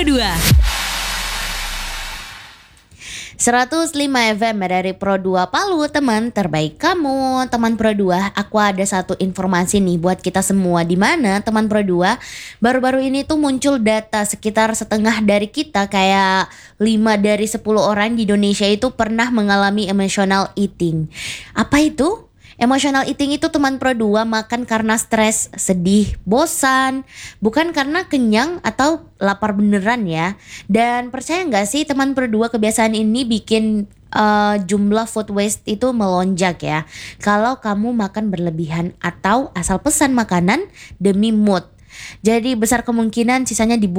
105 FM dari Pro 2 Palu, teman terbaik kamu. Teman Pro 2, aku ada satu informasi nih buat kita semua, di mana teman Pro 2 baru-baru ini tuh muncul data sekitar setengah dari kita, kayak 5 dari 10 orang di Indonesia itu pernah mengalami emotional eating. Apa itu? Emotional eating itu teman Pro 2 makan karena stres, sedih, bosan, bukan karena kenyang atau lapar beneran ya. Dan percaya nggak sih teman Pro 2, kebiasaan ini bikin jumlah food waste itu melonjak ya. Kalau kamu makan berlebihan atau asal pesan makanan demi mood. Jadi besar kemungkinan sisanya dibuang